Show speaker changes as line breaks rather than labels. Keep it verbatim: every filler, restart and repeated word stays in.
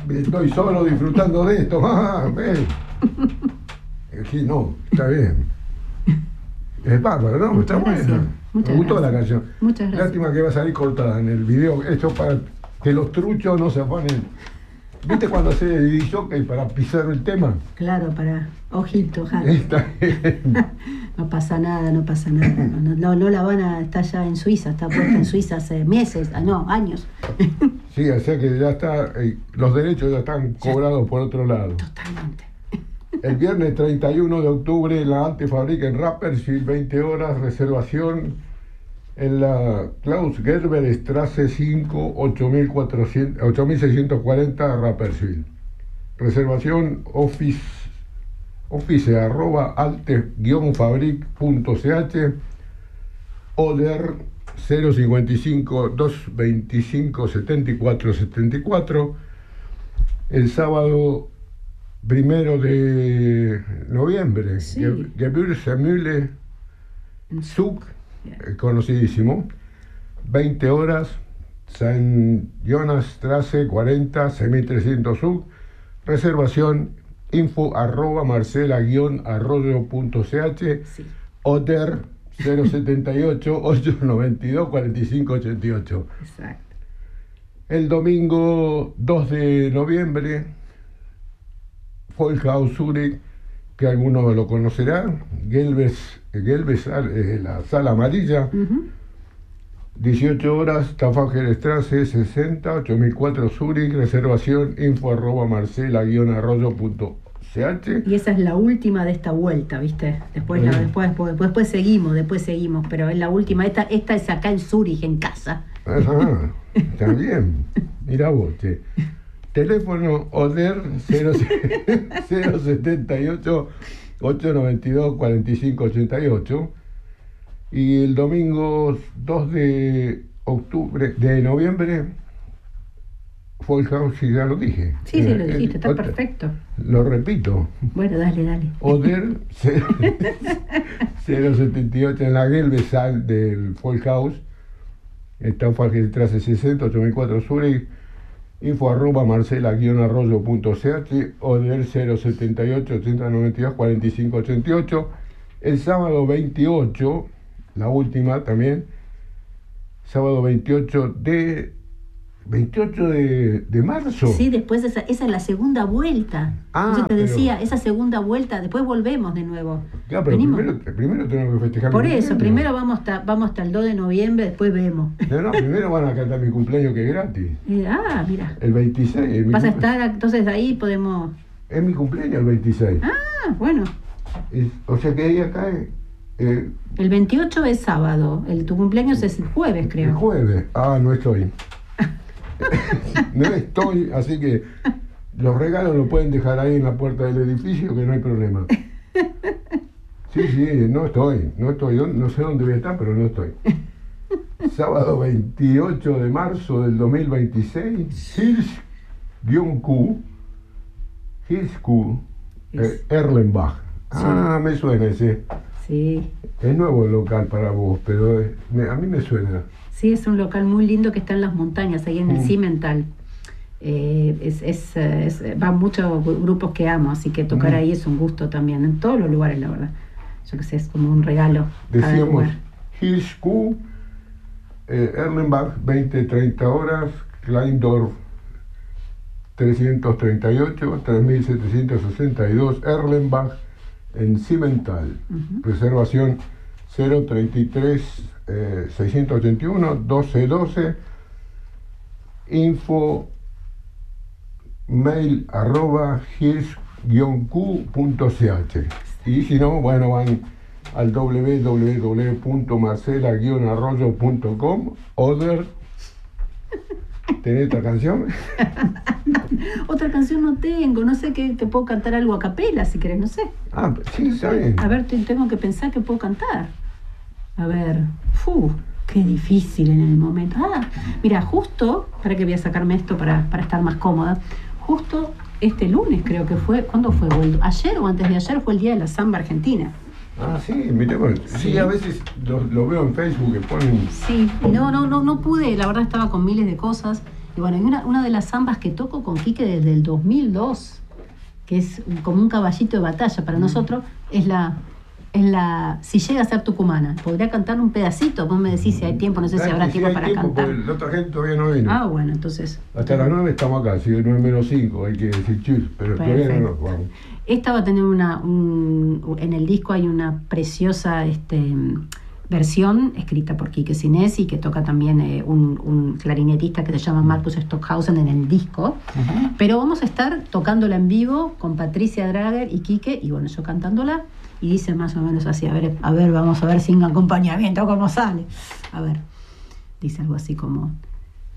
estoy solo disfrutando de esto. Ah, sí, no, está bien. Es bárbaro, ¿no?
Muchas
está
gracias.
bueno.
Muchas
Me gustó
gracias.
la canción.
Muchas gracias.
Lástima que va a salir cortada en el video. Esto para que los truchos no se afanen. ¿Viste cuando hace de D J para pisar el tema?
Claro, para ojito, ja.
Está bien.
No pasa nada, no pasa nada. No, no, no, la Habana está ya en Suiza, está puesta en Suiza hace meses, ah, no, años.
Sí, o sea que ya está, eh, los derechos ya están cobrados por otro lado.
Totalmente.
El viernes treinta y uno de octubre en la Antefabrica en Rapperswil, veinte horas, reservación en la Klaus Gerber Straße cinco, ocho mil seiscientos cuarenta, Rapperswil. Reservación office, office arroba alte guion fabric punto c h, oder cero cincuenta y cinco, doscientos veinticinco, setenta y cuatro setenta y cuatro. El sábado primero de noviembre,
Sí.
Ge- Gewürzmühle Zug, eh, conocidísimo, veinte horas, San Jonas Straße cuarenta, seis mil trescientos Zug, reservación info arroba marcela guion arroyo punto c h,
Sí.
oder cero setenta y ocho, ochocientos noventa y dos, cuarenta y cinco ochenta y ocho.
Exacto.
El domingo dos de noviembre, Vollhaus Zurich, que algunos lo conocerán, Gelbes, Gelbes eh, la sala amarilla,
Uh-huh.
dieciocho horas, Tafager Straße sesenta, ocho mil cuatro Zurich, reservación info arroba marcela guion arroyo punto c h.
Y esa es la última de esta vuelta, ¿viste? Después, la,
Mm.
después, después, después seguimos, después seguimos, pero es la última. Esta, esta es acá en Zurich, en casa.
Ajá, está bien. Mira vos, che. Teléfono Oder cero setenta y ocho, ochocientos noventa y dos, cuarenta y cinco ochenta y ocho. Y el domingo dos de octubre, de noviembre, Vollhaus, si ya lo dije.
Sí, sí, lo
Eh,
dijiste, está
otra-
perfecto.
Lo repito.
Bueno, dale, dale.
Oder cero setenta y ocho en la Gelbesal del Vollhaus. Está en Faje Straße sesenta, ocho mil cuatro Zurich. Info arroba marcela guion arroyo punto c h, Oder cero setenta y ocho, ochocientos noventa y dos, cuarenta y cinco ochenta y ocho. El sábado veintiocho, la última también, sábado veintiocho de veintiocho de, de marzo.
Sí, después esa, esa es la segunda vuelta.
Ah,
Yo te
pero-
decía, esa segunda vuelta, después volvemos de nuevo.
Claro, pero
Venimos.
primero, primero tenemos que festejar.
Por
mi
eso,
cumpleaños.
primero vamos hasta, vamos hasta el dos de noviembre, después vemos.
No, no, primero van a cantar mi cumpleaños, que es gratis.
Eh, ah, mira.
El veintiséis. Es mi,
Vas a
cumple-
estar, entonces ahí podemos...
es mi cumpleaños el veintiséis.
Ah, bueno.
Es- o sea que ahí acá es eh,
El veintiocho es sábado, el, tu cumpleaños es el jueves,
el
creo.
jueves. Ah, no estoy. No estoy, así que los regalos los pueden dejar ahí en la puerta del edificio, que no hay problema. Sí, sí, no estoy, no estoy, no, no sé dónde voy a estar, pero no estoy. Sábado veintiocho de marzo del dos mil veintiséis, Hirsch-Q, Hirsch-Q, eh, Erlenbach. Ah, me suena ese.
Sí,
Es nuevo el local para vos, pero eh, me- a mí me suena.
sí, es un local muy lindo que está en las montañas, ahí en el
Mm.
Cimental. Eh, es, es, eh, es- van muchos grupos que amo, así que tocar
Mm.
ahí es un gusto también, en todos los lugares, la verdad. Yo que sé, es como un regalo. cada
Decíamos
lugar.
Hirsch-Q, eh, Erlenbach, veinte treinta horas, Kleindorf, trescientos treinta y ocho, tres mil setecientos sesenta y dos, Erlenbach, en Cimental.
Ujú.
Reservación cero treinta y tres, eh, seiscientos ochenta y uno, doce doce, info mail arroba hirsch-q punto c h. Y si no, bueno, van al w w w punto marcela guion arroyo punto com. Oder. ¿Tenés esta canción?
Otra canción no tengo, no sé qué, te puedo cantar algo a capela si querés, no sé.
Ah, sí, está bien.
A ver, te- tengo que pensar que puedo cantar. A ver, fu, qué difícil en el momento. Ah, mira, justo, para que voy a sacarme esto para, para estar más cómoda, justo este lunes creo que fue, ¿cuándo fue? ¿O el- ayer o antes de ayer fue el día de la samba argentina?
Ah, sí, mirá, bueno, sí, a veces lo, lo veo en Facebook que ponen.
Sí, no, no, no, no pude, la verdad estaba con miles de cosas Y bueno, y una, una de las zambas que toco con Quique desde el dos mil dos, que es como un caballito de batalla para nosotros, es la, es la Si llega a ser tucumana. Podría cantar un pedacito, vos me decís si hay tiempo, no sé si habrá
Sí,
tiempo
hay
para
tiempo,
cantar.
porque la otra gente todavía no vino.
Ah, bueno, entonces...
Hasta las nueve estamos acá, si nueve menos cinco, hay que decir chus, pero todavía no nos vamos.
Esta va a tener una... Un, en el disco hay una preciosa este, versión escrita por Quique Sinesi, que toca también eh, un, un clarinetista que se llama Marcus Stockhausen en el disco. Uh-huh. Pero vamos a estar tocándola en vivo con Patricia Drager y Quique, y bueno, yo cantándola, y dice más o menos así, a ver, a ver, vamos a ver sin acompañamiento cómo sale. A ver, dice algo así como...